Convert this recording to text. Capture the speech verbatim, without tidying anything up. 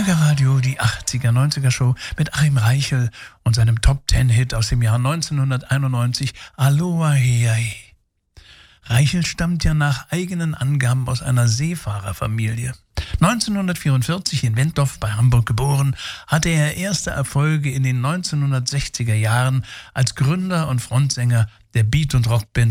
Schlager Radio, die achtziger, neunziger Show mit Achim Reichel und seinem Top-Ten-Hit aus dem Jahr neunzehnhunderteinundneunzig, Aloha Hei. Reichel stammt ja nach eigenen Angaben aus einer Seefahrerfamilie. neunzehnhundertvierundvierzig in Wentorf bei Hamburg geboren, hatte er erste Erfolge in den neunzehnhundertsechziger Jahren als Gründer und Frontsänger der Beat- und Rockband